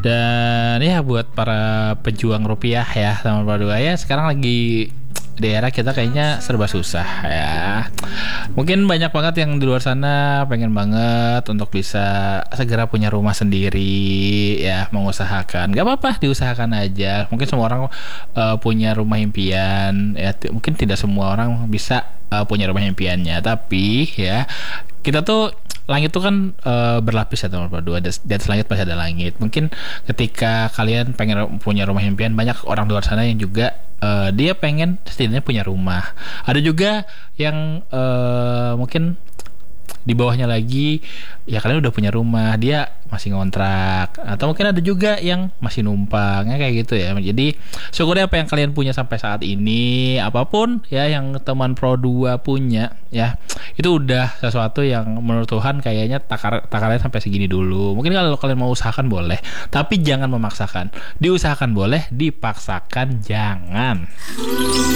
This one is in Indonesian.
Dan ya buat para pejuang rupiah ya teman berdua ya, sekarang lagi di era kita kayaknya serba susah ya. Mungkin banyak banget yang di luar sana pengen banget untuk bisa segera punya rumah sendiri ya, mengusahakan. Gak apa-apa, diusahakan aja. Mungkin semua orang punya rumah impian ya. Mungkin tidak semua orang bisa punya rumah impiannya, tapi ya kita tuh langit tuh kan berlapis ya teman berdua. Di atas langit pasti ada langit. Mungkin ketika kalian pengen punya rumah impian, banyak orang di luar sana yang juga dia pengen setidaknya punya rumah. Ada juga yang mungkin di bawahnya lagi ya, kalian udah punya rumah, dia masih ngontrak, atau mungkin ada juga yang masih numpang ya, kayak gitu ya. Jadi syukuri apa yang kalian punya sampai saat ini, apapun ya yang teman Pro 2 punya ya, itu udah sesuatu yang menurut Tuhan kayaknya takarannya sampai segini dulu. Mungkin kalau kalian mau usahakan boleh, tapi jangan memaksakan. Diusahakan boleh, dipaksakan jangan.